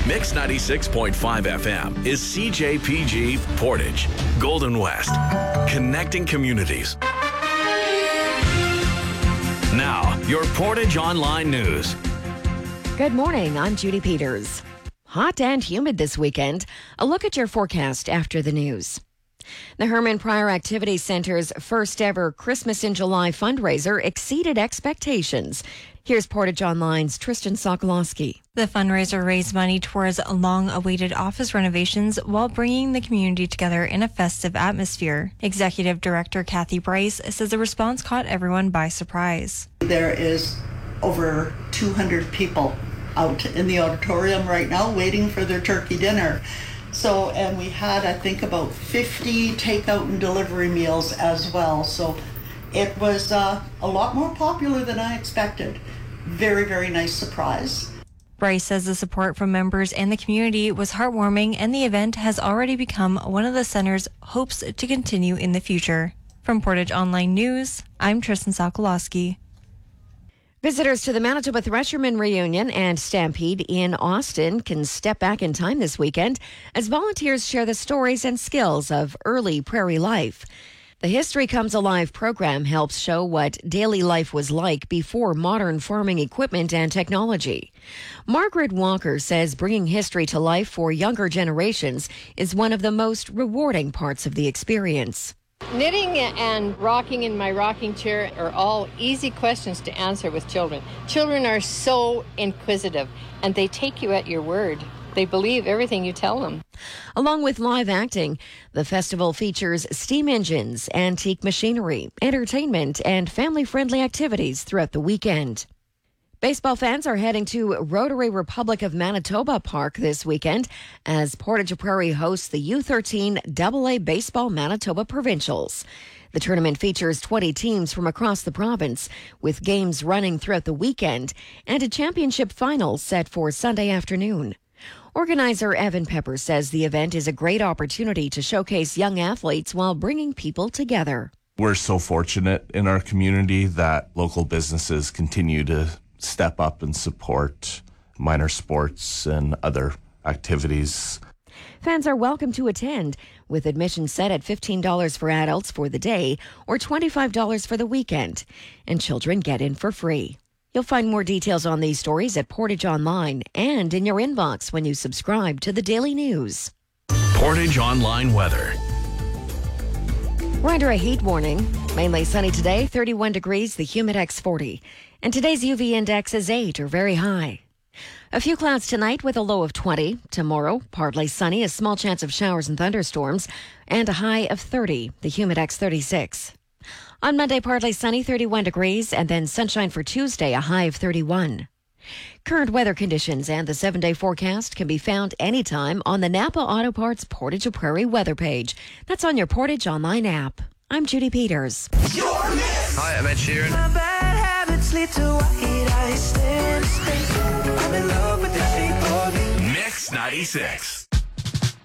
Mix 96.5 FM is CJPG Portage, Golden West, connecting communities. Now, your Portage Online News. Good morning, I'm Judy Peters. Hot and humid this weekend. A look at your forecast after the news. The Herman Pryor Activities Center's first ever Christmas in July fundraiser exceeded expectations. Here's Portage Online's Tristan Sokolowski. The fundraiser raised money towards long-awaited office renovations while bringing the community together in a festive atmosphere. Executive Director Kathy Bryce says the response caught everyone by surprise. There is over 200 people out in the auditorium right now waiting for their turkey dinner. So, and we had, I think, about 50 takeout and delivery meals as well. So it was a lot more popular than I expected. Very, very nice surprise. Bryce says the support from members and the community was heartwarming, and the event has already become one of the center's hopes to continue in the future. From Portage Online News, I'm Tristan Sokolowski. Visitors to the Manitoba Threshermen Reunion and Stampede in Austin can step back in time this weekend as volunteers share the stories and skills of early prairie life. The History Comes Alive program helps show what daily life was like before modern farming equipment and technology. Margaret Walker says bringing history to life for younger generations is one of the most rewarding parts of the experience. Knitting and rocking in my rocking chair are all easy questions to answer with children. Children are so inquisitive, and they take you at your word. They believe everything you tell them. Along with live acting, the festival features steam engines, antique machinery, entertainment, and family-friendly activities throughout the weekend. Baseball fans are heading to Rotary Republic of Manitoba Park this weekend as Portage Prairie hosts the U13 AA Baseball Manitoba Provincials. The tournament features 20 teams from across the province, with games running throughout the weekend and a championship final set for Sunday afternoon. Organizer Evan Pepper says the event is a great opportunity to showcase young athletes while bringing people together. We're so fortunate in our community that local businesses continue to step up and support minor sports and other activities. Fans are welcome to attend, with admission set at $15 for adults for the day or $25 for the weekend, and children get in for free. You'll find more details on these stories at Portage Online and in your inbox when you subscribe to the Daily News. Portage Online weather. We're under a heat warning. Mainly sunny today, 31 degrees, the Humidex 40. And today's UV index is 8 or very high. A few clouds tonight with a low of 20. Tomorrow, partly sunny, a small chance of showers and thunderstorms, and a high of 30, the Humidex 36. On Monday, partly sunny, 31 degrees, and then sunshine for Tuesday, a high of 31. Current weather conditions and the 7-day forecast can be found anytime on the Napa Auto Parts Portage Prairie weather page. That's on your Portage Online app. I'm Judy Peters. Hi, I'm Ed Sheeran. Mix 96.